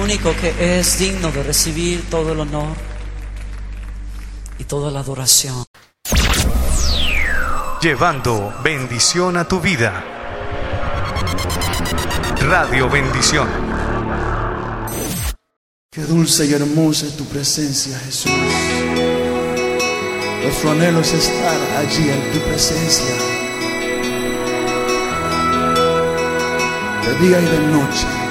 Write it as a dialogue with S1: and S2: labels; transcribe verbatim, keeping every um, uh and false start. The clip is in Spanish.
S1: único que es digno de recibir todo el honor y toda la adoración.
S2: Llevando bendición a tu vida. Radio Bendición.
S3: Qué dulce y hermosa es tu presencia, Jesús. Nuestro anhelo es estar allí en tu presencia, de día y de noche.